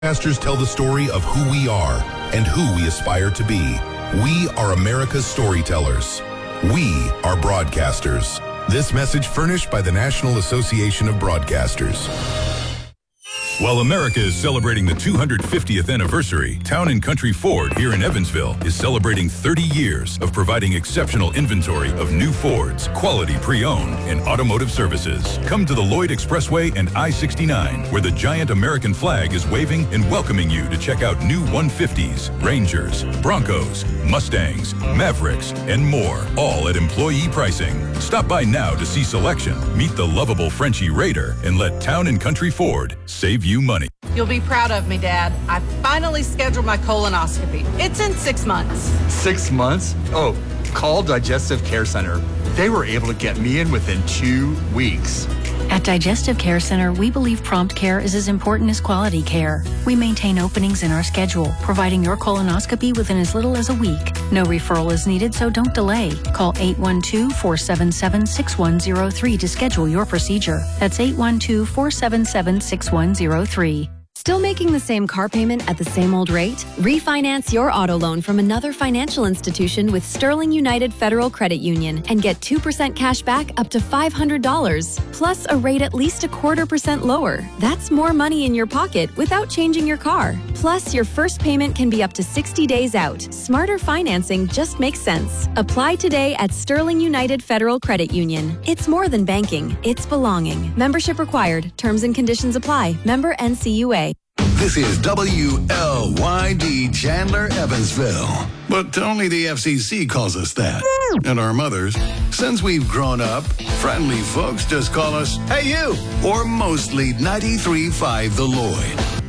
Broadcasters tell the story of who we are and who we aspire to be. We are America's storytellers. We are broadcasters. This message furnished by the National Association of Broadcasters. While America is celebrating the 250th anniversary, Town & Country Ford here in Evansville is celebrating 30 years of providing exceptional inventory of new Fords, quality pre-owned, and automotive services. Come to the Lloyd Expressway and I-69, where the giant American flag is waving and welcoming you to check out new 150s, Rangers, Broncos, Mustangs, Mavericks, and more, all at employee pricing. Stop by now to see selection, meet the lovable Frenchie Raider, and let Town & Country Ford save you money. You'll be proud of me, Dad. I finally scheduled my colonoscopy. It's in 6 months. 6 months? Oh, call Digestive Care Center. They were able to get me in within 2 weeks. At Digestive Care Center, we believe prompt care is as important as quality care. We maintain openings in our schedule, providing your colonoscopy within as little as a week. No referral is needed, so don't delay. Call 812-477-6103 to schedule your procedure. That's 812-477-6103. Still making the same car payment at the same old rate? Refinance your auto loan from another financial institution with Sterling United Federal Credit Union and get 2% cash back up to $500, plus a rate at least 0.25% lower. That's more money in your pocket without changing your car. Plus, your first payment can be up to 60 days out. Smarter financing just makes sense. Apply today at Sterling United Federal Credit Union. It's more than banking, it's belonging. Membership required. Terms and conditions apply. Member NCUA. This is WLYD Chandler, Evansville. But only the FCC calls us that. And our mothers. Since we've grown up, friendly folks just call us, "Hey, you!" Or mostly 93.5 The Lloyd.